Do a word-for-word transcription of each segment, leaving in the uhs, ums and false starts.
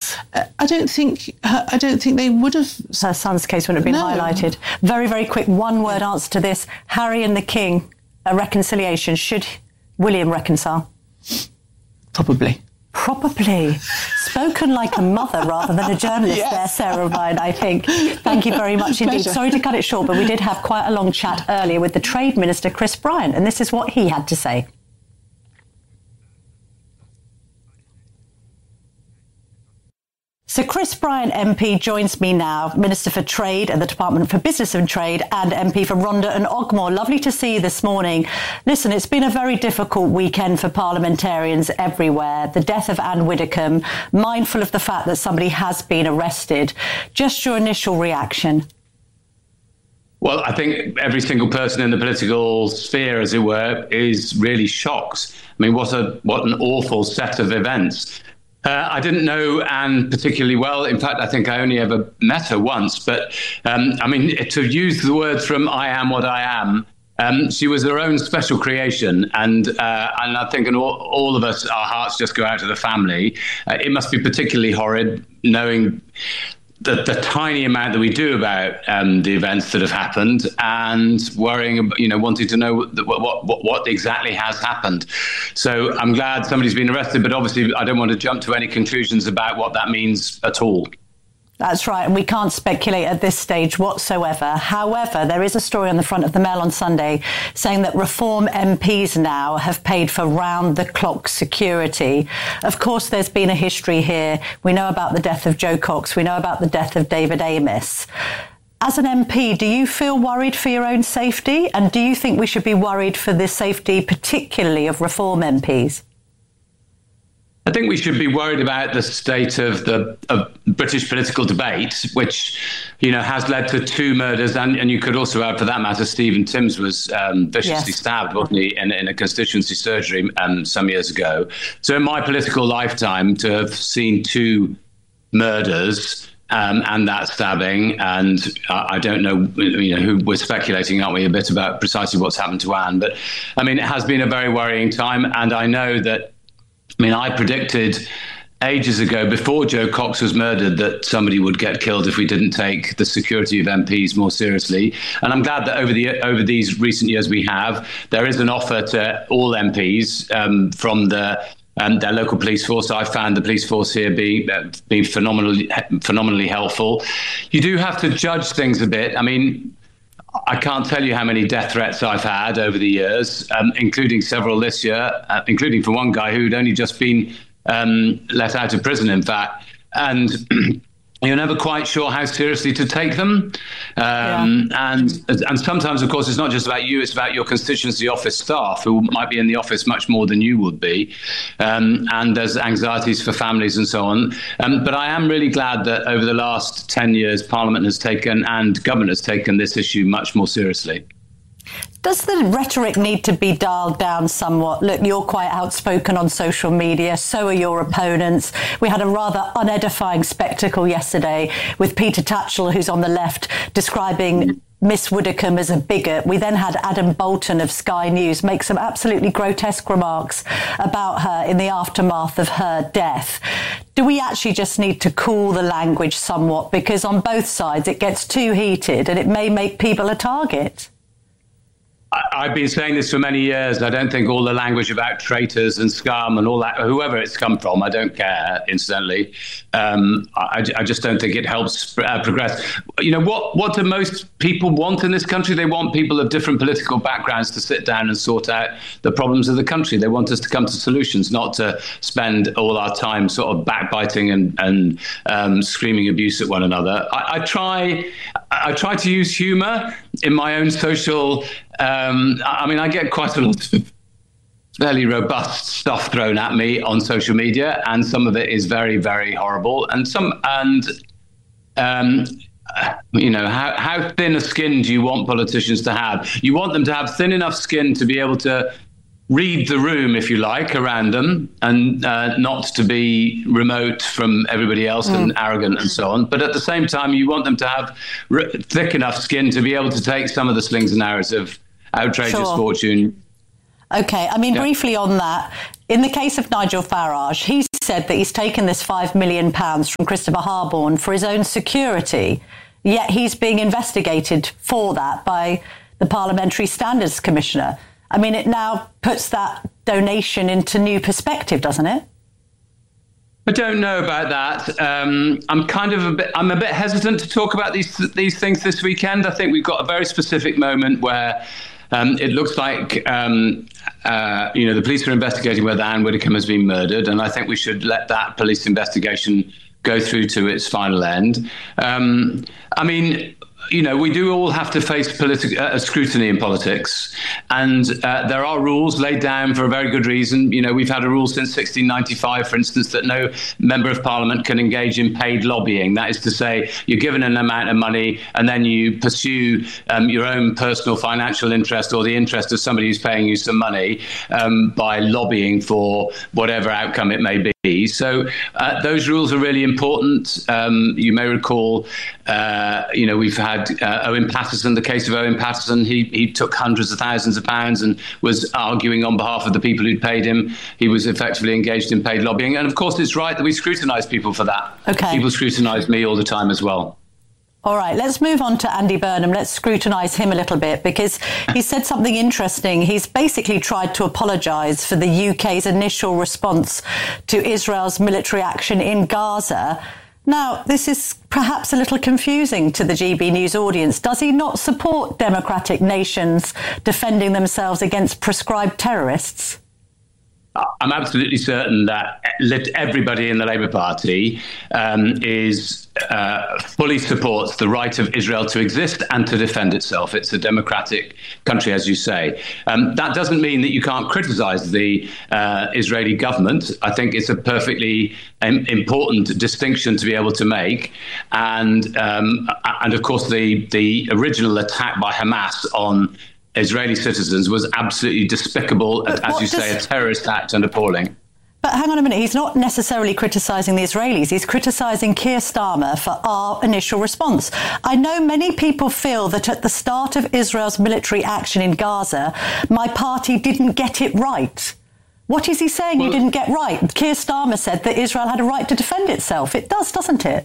Uh, I don't think uh, I don't think they would have. Her son's case wouldn't have been no. highlighted. Very, very quick, one-word answer to this. Harry and the King, a reconciliation. Should William reconcile? Probably. Probably. Spoken like a mother rather than a journalist yes. there, Sarah Ryan, I think. Thank you very much indeed. Pleasure. Sorry to cut it short, but we did have quite a long chat earlier with the Trade Minister, Chris Bryant, and this is what he had to say. So Chris Bryant M P joins me now, Minister for Trade at the Department for Business and Trade and M P for Rhondda and Ogmore. Lovely to see you this morning. Listen, it's been a very difficult weekend for parliamentarians everywhere. The death of Anne Widdecombe, mindful of the fact that somebody has been arrested. Just your initial reaction. Well, I think every single person in the political sphere, as it were, is really shocked. I mean, what a what an awful set of events. Uh, I didn't know Anne particularly well. In fact, I think I only ever met her once. But um, I mean, to use the words from I Am What I Am, um, she was her own special creation. And uh, and I think in all, all of us, our hearts just go out to the family. Uh, it must be particularly horrid knowing the, the tiny amount that we do about um, the events that have happened and worrying, you know, wanting to know what, what, what, what exactly has happened. So I'm glad somebody's been arrested, but obviously I don't want to jump to any conclusions about what that means at all. That's right, and we can't speculate at this stage whatsoever. However, there is a story on the front of the Mail on Sunday saying that Reform M Ps now have paid for round-the-clock security. Of course, there's been a history here. We know about the death of Jo Cox. We know about the death of David Amess. As an M P, do you feel worried for your own safety? And do you think we should be worried for the safety, particularly of Reform M Ps? I think we should be worried about the state of the of British political debate, which, you know, has led to two murders. And, and you could also add, for that matter, Stephen Timms was um, viciously yes. stabbed, wasn't he, in, in a constituency surgery um, some years ago. So in my political lifetime, to have seen two murders um, and that stabbing, and uh, I don't know, you know, who we're speculating, aren't we, a bit about precisely what's happened to Anne. But, I mean, it has been a very worrying time. And I know that I mean, I predicted ages ago, before Jo Cox was murdered, that somebody would get killed if we didn't take the security of M Ps more seriously. And I'm glad that over the over these recent years we have. There is an offer to all M Ps um, from the um, their local police force. I found the police force here being uh, being phenomenally phenomenally helpful. You do have to judge things a bit. I mean, I can't tell you how many death threats I've had over the years, um, including several this year, uh, including from one guy who'd only just been um, let out of prison, in fact. And you're never quite sure how seriously to take them. Um, yeah. And and sometimes, of course, it's not just about you, it's about your constituency office staff who might be in the office much more than you would be. Um, and there's anxieties for families and so on. Um, but I am really glad that over the last ten years, Parliament has taken and government has taken this issue much more seriously. Does the rhetoric need to be dialed down somewhat? Look, you're quite outspoken on social media, so are your opponents. We had a rather unedifying spectacle yesterday with Peter Tatchell, who's on the left, describing Miss Widdecombe as a bigot. We then had Adam Bolton of Sky News make some absolutely grotesque remarks about her in the aftermath of her death. Do we actually just need to cool the language somewhat? Because on both sides it gets too heated and it may make people a target. I've been saying this for many years. I don't think all the language about traitors and scum and all that, whoever it's come from, I don't care, incidentally. Um, I, I just don't think it helps uh, progress. You know, what, what do most people want in this country? They want people of different political backgrounds to sit down and sort out the problems of the country. They want us to come to solutions, not to spend all our time sort of backbiting and, and um, screaming abuse at one another. I, I try, I try to use humour in my own social. Um, I mean, I get quite a lot of fairly robust stuff thrown at me on social media, and some of it is very, very horrible. And some, and um, you know, how how thin a skin do you want politicians to have? You want them to have thin enough skin to be able to read the room, if you like, around them, and uh, not to be remote from everybody else mm. and arrogant and so on. But at the same time, you want them to have r- thick enough skin to be able to take some of the slings and arrows of outrageous sure. fortune. OK, I mean, yeah. briefly on that, in the case of Nigel Farage, he said that he's taken this five million pounds from Christopher Harborne for his own security, yet he's being investigated for that by the Parliamentary Standards Commissioner. I mean, it now puts that donation into new perspective, doesn't it? I don't know about that. Um, I'm kind of a bit. I'm a bit hesitant to talk about these these things this weekend. I think we've got a very specific moment where um, it looks like um, uh, you know the police are investigating whether Anne Widdecombe has been murdered, and I think we should let that police investigation go through to its final end. Um, I mean. You know, we do all have to face politi- uh, scrutiny in politics, and uh, there are rules laid down for a very good reason. You know, we've had a rule since sixteen ninety-five, for instance, that no member of parliament can engage in paid lobbying. That is to say, you're given an amount of money and then you pursue um, your own personal financial interest or the interest of somebody who's paying you some money um, by lobbying for whatever outcome it may be. So uh, those rules are really important. Um, you may recall, uh, you know, we've had uh, Owen Paterson, the case of Owen Paterson. He he took hundreds of thousands of pounds and was arguing on behalf of the people who'd paid him. He was effectively engaged in paid lobbying. And of course, it's right that we scrutinise people for that. Okay. People scrutinise me all the time as well. All right, let's move on to Andy Burnham. Let's scrutinise him a little bit because he said something interesting. He's basically tried to apologise for the U K's initial response to Israel's military action in Gaza. Now, this is perhaps a little confusing to the G B News audience. Does he not support democratic nations defending themselves against prescribed terrorists? I'm absolutely certain that everybody in the Labour Party um, is uh, fully supports the right of Israel to exist and to defend itself. It's a democratic country, as you say. Um, that doesn't mean that you can't criticise the uh, Israeli government. I think it's a perfectly um, important distinction to be able to make. And um, and of course, the the original attack by Hamas on Israeli citizens was absolutely despicable, but as you does, say, a terrorist act and appalling. But hang on a minute, he's not necessarily criticising the Israelis, he's criticising Keir Starmer for our initial response. I know many people feel that at the start of Israel's military action in Gaza, my party didn't get it right. What is he saying well, you didn't get right? Keir Starmer said that Israel had a right to defend itself. It does, doesn't it?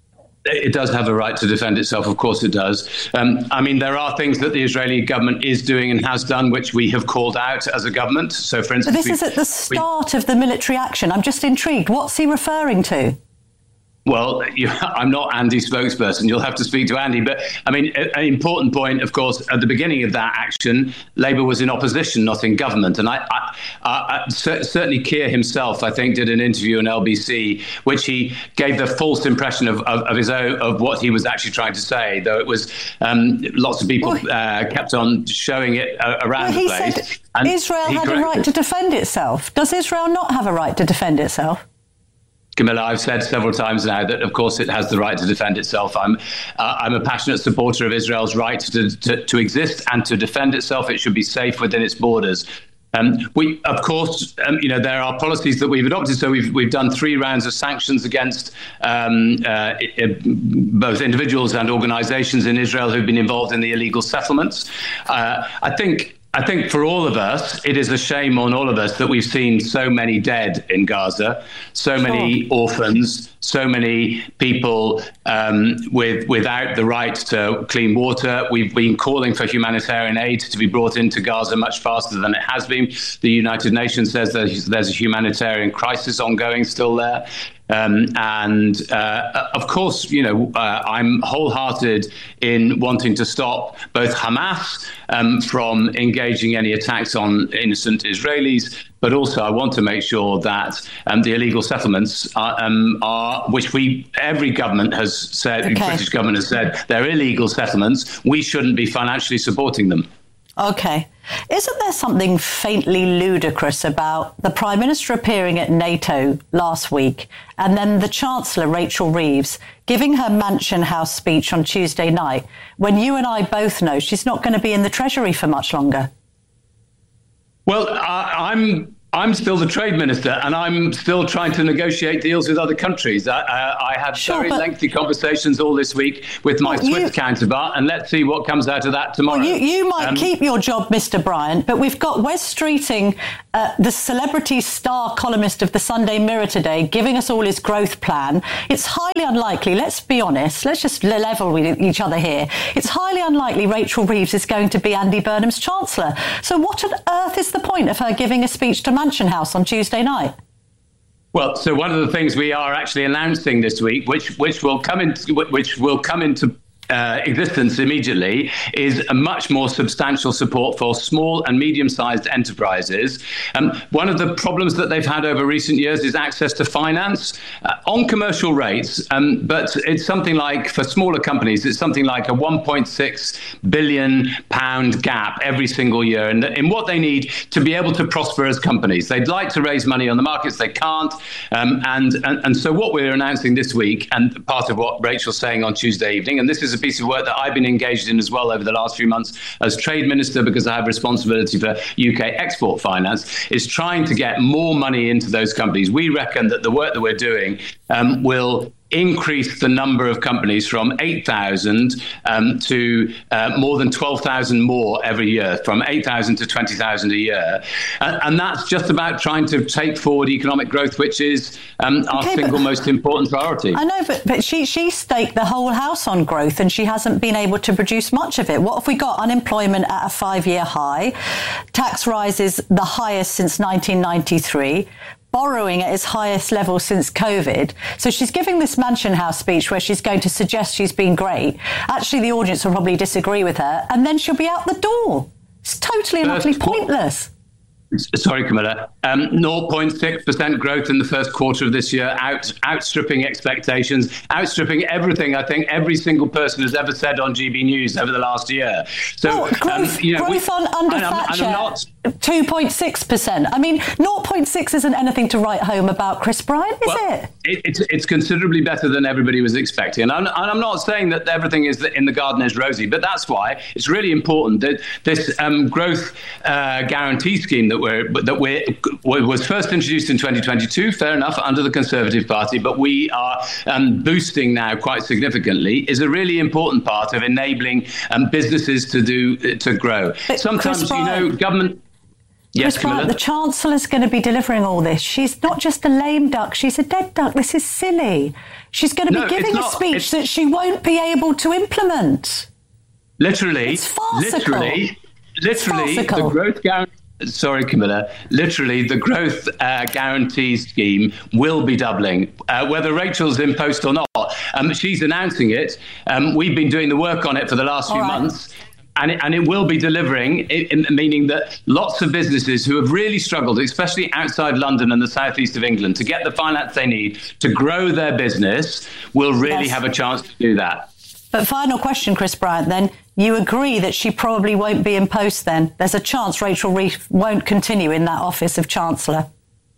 It does have a right to defend itself. Of course it does. Um, I mean, there are things that the Israeli government is doing and has done, which we have called out as a government. So, for instance, but this is at the start we, of the military action. I'm just intrigued. What's he referring to? Well, you, I'm not Andy's spokesperson. You'll have to speak to Andy. But I mean, an important point, of course, at the beginning of that action, Labour was in opposition, not in government. And I, I, I, I certainly Keir himself, I think, did an interview on L B C, which he gave the false impression of, of, of his own, of what he was actually trying to say, though it was um, lots of people well, uh, kept on showing it uh, around well, the place. He said and Israel had a right to defend itself. Does Israel not have a right to defend itself? Camilla, I've said several times now that, of course, it has the right to defend itself. I'm uh, I'm a passionate supporter of Israel's right to, to, to exist and to defend itself. It should be safe within its borders. Um, we, of course, um, you know, there are policies that we've adopted. So we've we've done three rounds of sanctions against um, uh, it, both individuals and organizations in Israel who've been involved in the illegal settlements. Uh, I think. I think for all of us, it is a shame on all of us that we've seen so many dead in Gaza, so many orphans, so many people um, with without the right to clean water. We've been calling for humanitarian aid to be brought into Gaza much faster than it has been. The United Nations says there's, there's a humanitarian crisis ongoing still there. Um, and uh, of course, you know, uh, I'm wholehearted in wanting to stop both Hamas um, from engaging any attacks on innocent Israelis, but also I want to make sure that um, the illegal settlements are, um, are, which we, every government has said, okay. the British government has said, they're illegal settlements. We shouldn't be financially supporting them. OK. Isn't there something faintly ludicrous about the Prime Minister appearing at NATO last week and then the Chancellor, Rachel Reeves, giving her Mansion House speech on Tuesday night when you and I both know she's not going to be in the Treasury for much longer? Well, I, I'm I'm still the trade minister, and I'm still trying to negotiate deals with other countries. I, I, I had sure, very but, lengthy conversations all this week with my well, Swiss you, counterpart, and let's see what comes out of that tomorrow. Well, you, you might um, keep your job, Mister Bryant, but we've got Wes Streeting, uh, the celebrity star columnist of the Sunday Mirror today, giving us all his growth plan. It's highly unlikely, let's be honest, let's just level with each other here. It's highly unlikely Rachel Reeves is going to be Andy Burnham's Chancellor. So what on earth is the point of her giving a speech to Mansion House on Tuesday night? Well, so one of the things we are actually announcing this week, which which will come into which will come into Uh, existence immediately, is a much more substantial support for small and medium-sized enterprises. Um, one of the problems that they've had over recent years is access to finance uh, on commercial rates, um, but it's something like, for smaller companies, it's something like a one point six billion pound gap every single year in, in what they need to be able to prosper as companies. They'd like to raise money on the markets, they can't, um, and, and, and so what we're announcing this week, and part of what Rachel's saying on Tuesday evening, and this is a piece of work that I've been engaged in as well over the last few months as trade minister, because I have responsibility for U K export finance, is trying to get more money into those companies. We reckon that the work that we're doing um, will increase the number of companies from eight thousand um, to uh, more than twelve thousand more every year, from eight thousand to twenty thousand a year. And, and that's just about trying to take forward economic growth, which is um, our okay, single most important priority. I know, but, but she, she staked the whole house on growth, and she hasn't been able to produce much of it. What have we got? Unemployment at a five-year high, tax rises the highest since nineteen ninety-three, borrowing at its highest level since COVID. So she's giving this Mansion House speech where she's going to suggest she's been great. Actually, the audience will probably disagree with her, and then she'll be out the door. It's totally and utterly pointless. Sorry, Camilla. Um, zero point six percent growth in the first quarter of this year, out, outstripping expectations, outstripping everything I think every single person has ever said on G B News over the last year. So, oh, growth, um, you know, growth we, on under and Thatcher, I'm, not, two point six percent. I mean, zero point six isn't anything to write home about, Chris Bryant, is well, it? it? It's it's considerably better than everybody was expecting. And I'm, and I'm not saying that everything is in the garden is rosy, but that's why it's really important that this um, growth uh, guarantee scheme that we're that we're was first introduced in twenty twenty-two, fair enough, under the Conservative Party, but we are um, boosting now quite significantly, is a really important part of enabling um, businesses to do uh, to grow. But Sometimes, you know, government... Yes, Bryant, the Chancellor's going to be delivering all this. She's not just a lame duck, she's a dead duck. This is silly. She's going to be no, giving a not, speech that she won't be able to implement. Literally, it's farcical. literally, literally, it's the growth guarantee... Sorry, Camilla. Literally, the growth uh, guarantee scheme will be doubling, uh, whether Rachel's in post or not. Um, she's announcing it. Um, we've been doing the work on it for the last few right. months. And it, and it will be delivering, it, it, meaning that lots of businesses who have really struggled, especially outside London and the southeast of England, to get the finance they need to grow their business, will really yes. have a chance to do that. But final question, Chris Bryant, then. You agree that she probably won't be in post then? There's a chance Rachel Reeves won't continue in that office of Chancellor.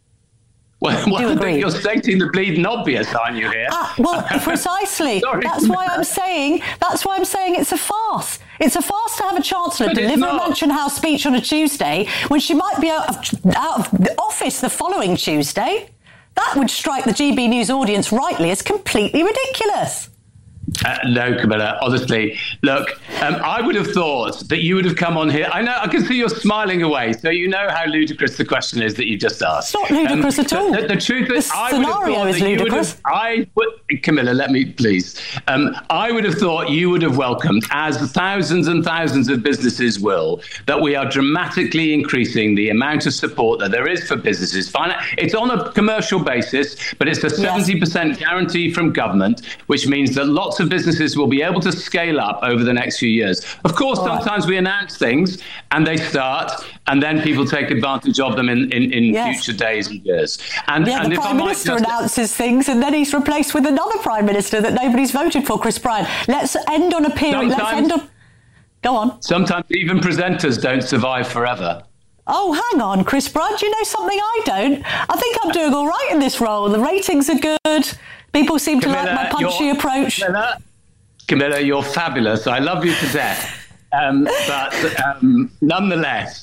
Well, well I think you're stating the bleeding obvious, aren't you here? Ah, well, precisely. Sorry, that's why I'm saying. That's why I'm saying it's a farce. It's a farce to have a Chancellor but deliver a Mansion House speech on a Tuesday when she might be out of, out of the office the following Tuesday. That would strike the G B News audience rightly as completely ridiculous. Uh, no, Camilla, honestly, look, um, I would have thought that you would have come on here. I know, I can see you're smiling away, so you know how ludicrous the question is that you just asked. It's not ludicrous um, at all. The, the, the truth is, the I would have thought is that ludicrous. You would have, I would, Camilla, let me, please. Um, I would have thought you would have welcomed, as thousands and thousands of businesses will, that we are dramatically increasing the amount of support that there is for businesses. It's on a commercial basis, but it's a seventy percent yes. guarantee from government, which means that lots of businesses will be able to scale up over the next few years. Of course, All sometimes right. we announce things and they start, and then people take advantage of them in, in, in yes. future days and years. And, yeah, and the if Prime I Minister just... announces things and then he's replaced with another Prime Minister that nobody's voted for, Chris Bryant. Let's end on a period. Let's end on... Go on. Sometimes even presenters don't survive forever. Oh, hang on, Chris Bryant. Do you know something I don't? I think I'm doing all right in this role. The ratings are good. People seem Camilla, to like my punchy approach. Camilla, Camilla, you're fabulous. I love you to death. Um, but um, nonetheless,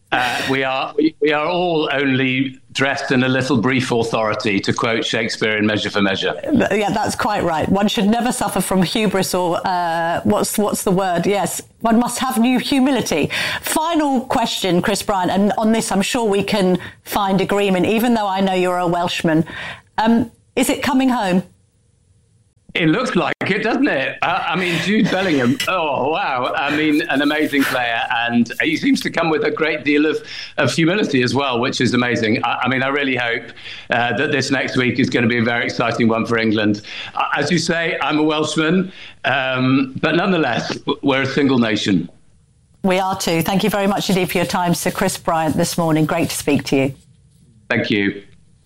Uh, we are we are all only dressed in a little brief authority, to quote Shakespeare in Measure for Measure. Yeah, that's quite right. One should never suffer from hubris or uh, what's what's the word? Yes, one must have new humility. Final question, Chris Bryant, and on this I'm sure we can find agreement, even though I know you're a Welshman. Um, is it coming home? It looks like it, doesn't it? Uh, I mean, Jude Bellingham, oh, wow. I mean, an amazing player. And he seems to come with a great deal of, of humility as well, which is amazing. I, I mean, I really hope uh, that this next week is going to be a very exciting one for England. Uh, as you say, I'm a Welshman, um, but nonetheless, we're a single nation. We are too. Thank you very much indeed for your time, Sir Chris Bryant, this morning. Great to speak to you. Thank you.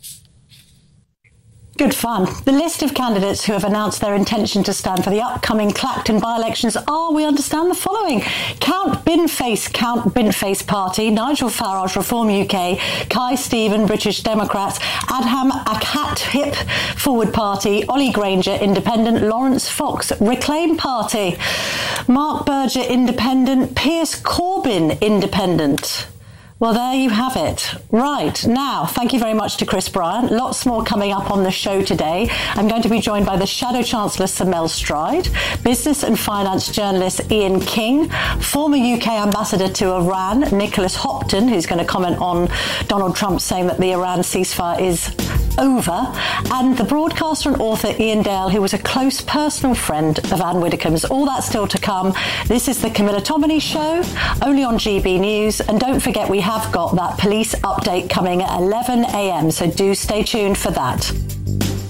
Good fun. The list of candidates who have announced their intention to stand for the upcoming Clacton by-elections are, we understand, the following. Count Binface, Count Binface Party, Nigel Farage, Reform U K, Kai Stephen, British Democrats, Adham Akhat-Hip, Forward Party, Ollie Granger, Independent, Lawrence Fox, Reclaim Party, Mark Berger, Independent, Piers Corbyn, Independent. Well, there you have it. Right. Now, thank you very much to Chris Bryant. Lots more coming up on the show today. I'm going to be joined by the Shadow Chancellor, Sir Mel Stride, business and finance journalist Ian King, former U K ambassador to Iran, Nicholas Hopton, who's going to comment on Donald Trump saying that the Iran ceasefire is over, and the broadcaster and author Ian Dale, who was a close personal friend of Anne Widdecombe's. All that still to come. This is the Camilla Tominey Show, only on G B News. And don't forget, we have got that police update coming at eleven a.m, so do stay tuned for that.